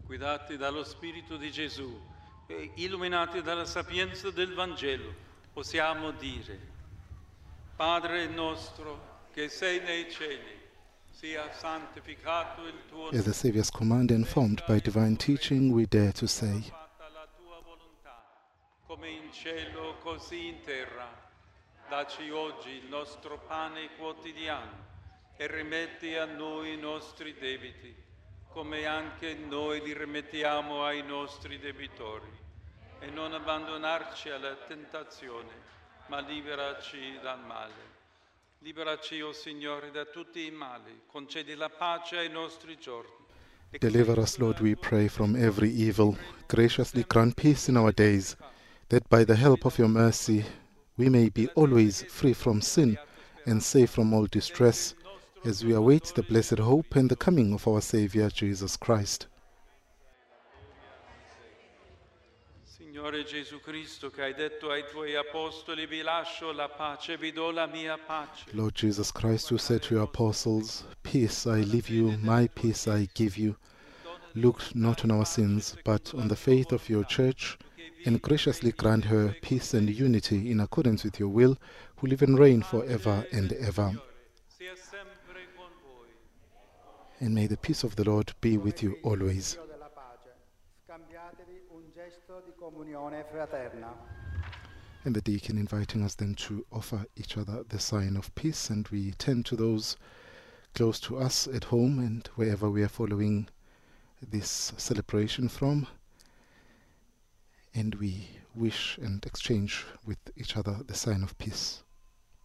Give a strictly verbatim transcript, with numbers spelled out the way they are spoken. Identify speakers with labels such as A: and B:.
A: guidati dallo Spirito di Gesù e illuminati dalla sapienza del Vangelo, possiamo dire: Padre nostro che sei nei cieli, sia santificato il tuo nome.
B: As the Saviour's command, informed by divine teaching, we dare to say,
A: Fatta la tua volontà, come in cielo così in terra. Dacci oggi il nostro pane quotidiano e rimetti a noi i nostri debiti, come anche noi li rimettiamo ai nostri debitori. E non abbandonarci alla tentazione, ma liberaci dal male. Liberaci, o Signore, da tutti i mali, concedi la pace ai nostri giorni.
B: deliver us, Lord, we pray, from every evil. Graciously grant peace in our days, that by the help of your mercy we may be always free from sin and safe from all distress, as we await the blessed hope and the coming of our Saviour, Jesus Christ.
A: Signore Gesù Cristo, che hai detto ai tuoi apostoli: vi lascio la pace, vi do la mia pace.
B: Lord Jesus Christ, who said to your apostles, peace I leave you, my peace I give you, look not on our sins, but on the faith of your church, and graciously grant her peace and unity in accordance with your will, who live and reign forever and ever.
A: Sia sempre con voi.
B: And may the peace of the Lord be with you always.
C: Dio della pace, scambiatevi un gesto di comunione fraterna.
B: And the deacon inviting us then to offer each other the sign of peace, and we tend to those close to us at home and wherever we are following this celebration from, and we wish and exchange with each other the sign of peace.